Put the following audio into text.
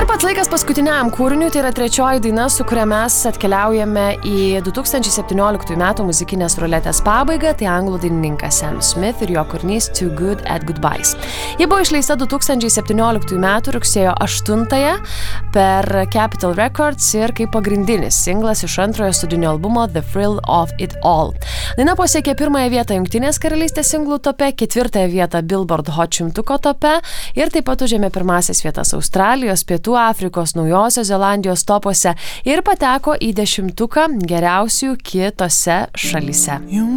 Pats laikas paskutiniam kūriniui, tai yra trečioji daina, su kuria mes atkeliaujame į 2017 metų muzikinės ruletės pabaigą, tai anglų dainininkas Sam Smith ir jo kūrinys Too Good at Goodbyes. Ji buvo išleista 2017 metų rugsėjo 8-ąją per Capitol Records ir kaip pagrindinis singlas iš antrojo studijinio albumo The Thrill of It All. Daina pasiekė pirmąją vietą Jungtinės karalystės singlų tope, ketvirtąją vietą Billboard Hot 100 tope ir taip pat užėmė pirmąsias vietas Australijos, Pietų Afrikos, Naujosios Zelandijos topuose ir pateko į 10 geriausių kitose šalyse.